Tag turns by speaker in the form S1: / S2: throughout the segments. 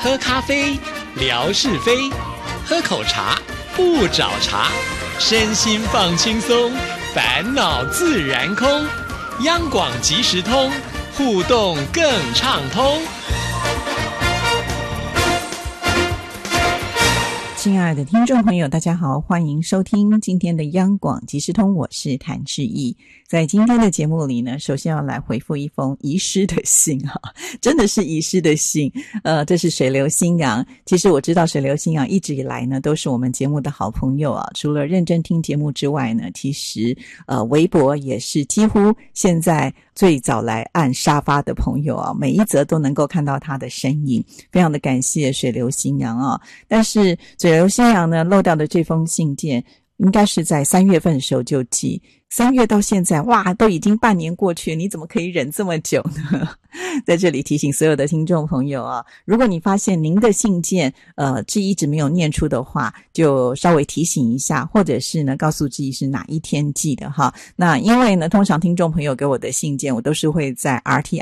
S1: 喝咖啡，聊是非；喝口茶，不找茬。身心放轻松，烦恼自然空。央广即时通，互动更畅通。
S2: 亲爱的听众朋友，大家好，欢迎收听今天的央广即时通，我是谭志毅。在今天的节目里呢，首先要来回复一封遗失的信真的是遗失的信。这是水流新阳。其实我知道水流新阳一直以来呢都是我们节目的好朋友啊，除了认真听节目之外呢，其实微博也是几乎现在最早来按沙发的朋友啊，每一则都能够看到他的身影，非常的感谢水流新阳啊。但是水流新阳呢漏掉的这封信件应该是在3月份的时候就寄，3月到现在，哇，都已经半年过去，你怎么可以忍这么久呢？在这里提醒所有的听众朋友啊，如果你发现您的信件志毅一直没有念出的话，就稍微提醒一下，或者是呢告诉志毅是哪一天寄的哈。那因为呢通常听众朋友给我的信件我都是会在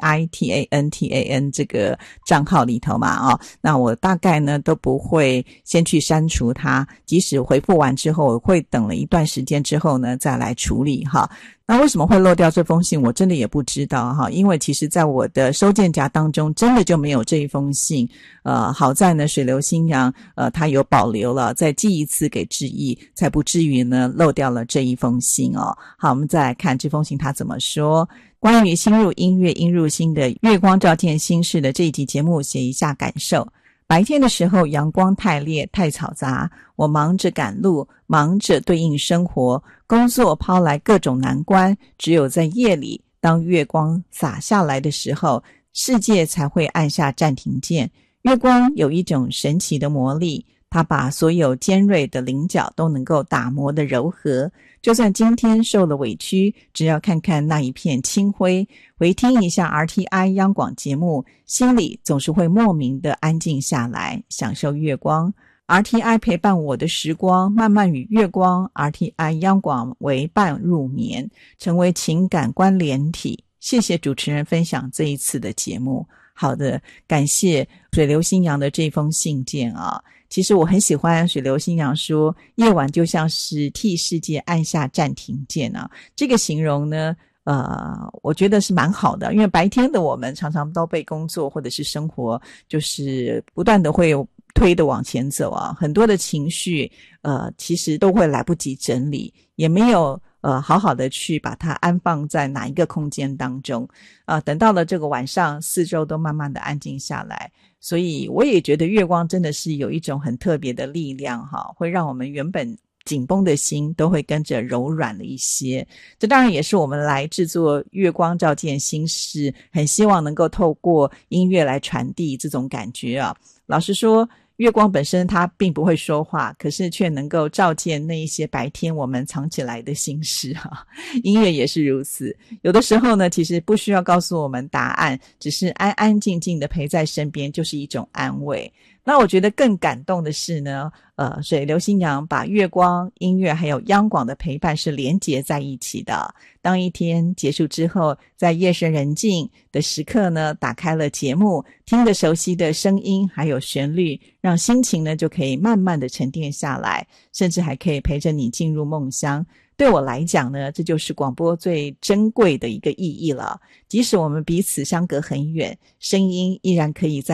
S2: RTITANTAN 这个账号里头嘛那我大概呢都不会先去删除它，即使回复完之后我会等了一段时间之后呢再来处理哈。那为什么会漏掉这封信我真的也不知道哈，因为其实在我的收件夹当中真的就没有这一封信。好在呢水流新阳他有保留了，再寄一次给志毅，才不至于呢漏掉了这一封信哦。好，我们再来看这封信他怎么说。关于新入音乐音入心的月光照见心事的这一集节目写一下感受。白天的时候阳光太烈太嘈杂，我忙着赶路，忙着对应生活，工作抛来各种难关，只有在夜里当月光洒下来的时候，世界才会按下暂停键。月光有一种神奇的魔力，它把所有尖锐的棱角都能够打磨的柔和，就算今天受了委屈，只要看看那一片清辉，回听一下 RTI 央广节目，心里总是会莫名的安静下来，享受月光。RTI 陪伴我的时光，慢慢与月光 RTI 央广为伴入眠，成为情感关联体。谢谢主持人分享这一次的节目。好的，感谢水流新阳的这封信件啊。其实我很喜欢水流新阳说夜晚就像是替世界按下暂停键啊，这个形容呢我觉得是蛮好的，因为白天的我们常常都被工作或者是生活就是不断的会推的往前走啊，很多的情绪其实都会来不及整理，也没有好好的去把它安放在哪一个空间当中等到了这个晚上四周都慢慢的安静下来，所以我也觉得月光真的是有一种很特别的力量会让我们原本紧绷的心都会跟着柔软了一些。这当然也是我们来制作月光照见心事很希望能够透过音乐来传递这种感觉啊。老实说月光本身它并不会说话，可是却能够照见那一些白天我们藏起来的心事音乐也是如此，有的时候呢其实不需要告诉我们答案，只是安安静静的陪在身边就是一种安慰。那我觉得更感动的是呢水流新阳把月光音乐还有央广的陪伴是连结在一起的。当一天结束之后，在夜深人静的时刻呢打开了节目，听着熟悉的声音还有旋律，让心情呢就可以慢慢的沉淀下来，甚至还可以陪着你进入梦乡。对我来讲呢，这就是广播最珍贵的一个意义了。即使我们彼此相隔很远，声音依然可以在